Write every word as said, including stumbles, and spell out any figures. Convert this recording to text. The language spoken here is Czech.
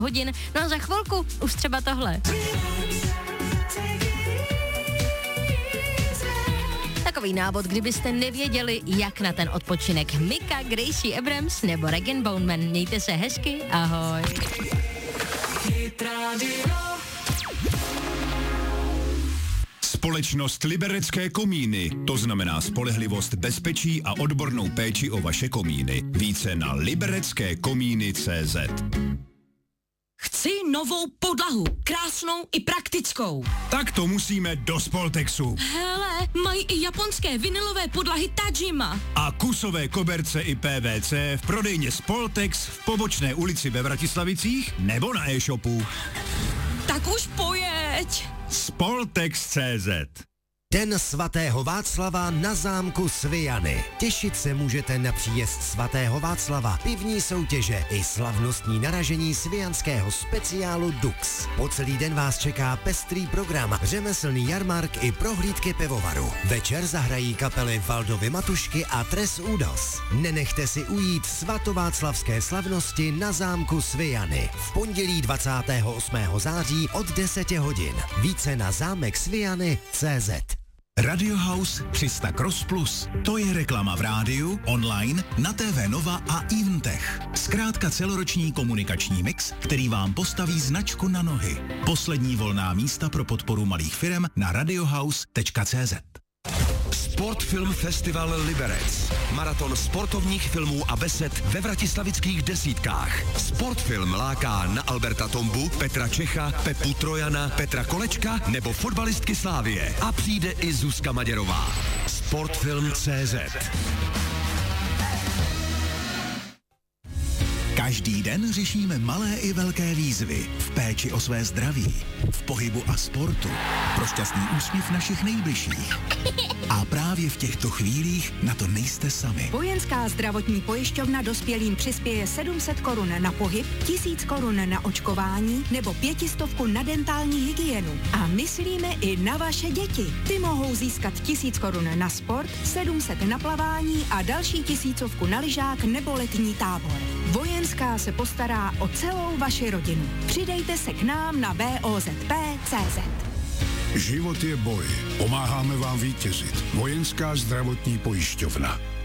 hodin. No a za chvilku už třeba tohle. Takový návod, kdybyste nevěděli, jak na ten odpočinek. Mika, Gracie Abrams nebo Regan Bowman. Mějte se hezky, ahoj. Společnost Liberecké komíny, to znamená spolehlivost, bezpečí a odbornou péči o vaše komíny. Více na liberecké komíny tečka cé zet. Chci novou podlahu, krásnou i praktickou. Tak to musíme do Spoltexu. Hele, mají i japonské vinylové podlahy Tajima. A kusové koberce i P V C v prodejně Spoltex v pobočné ulici ve Vratislavicích nebo na e-shopu. Tak už pojeď. Spoltex tečka cé zet. Den svatého Václava na zámku Svijany. Těšit se můžete na příjezd svatého Václava, pivní soutěže i slavnostní naražení svijanského speciálu Dux. Po celý den vás čeká pestrý program, řemeslný jarmark i prohlídky pivovaru. Večer zahrají kapely Valdovy Matušky a Tres Údos. Nenechte si ujít svatováclavské slavnosti na zámku Svijany. V pondělí dvacátého osmého září od deseti hodin. Více na zámek svijany tečka cé zet. Radio House tři sta Cross Plus. To je reklama v rádiu, online, na T V Nova a Eventech. Zkrátka celoroční komunikační mix, který vám postaví značku na nohy. Poslední volná místa pro podporu malých firem na radiohouse tečka cé zet. Sportfilm Festival Liberec. Maraton sportovních filmů a besed ve vratislavických desítkách. Sportfilm láká na Alberta Tombu, Petra Čecha, Pepu Trojana, Petra Kolečka nebo fotbalistky Slávie. A přijde i Zuzka Maděrová. Sportfilm tečka cé zet. Každý den řešíme malé i velké výzvy v péči o své zdraví, v pohybu a sportu, pro šťastný úsměv našich nejbližších. A právě v těchto chvílích na to nejste sami. Vojenská zdravotní pojišťovna dospělým přispěje sedm set korun na pohyb, tisíc korun na očkování nebo pětistovku na dentální hygienu. A myslíme i na vaše děti. Ty mohou získat tisíc korun na sport, sedm set na plavání a další tisícovku na lyžák nebo letní tábor. Vojenská se postará o celou vaši rodinu. Přidejte se k nám na V O Z P tečka cé zet. Život je boj. Pomáháme vám vítězit. Vojenská zdravotní pojišťovna.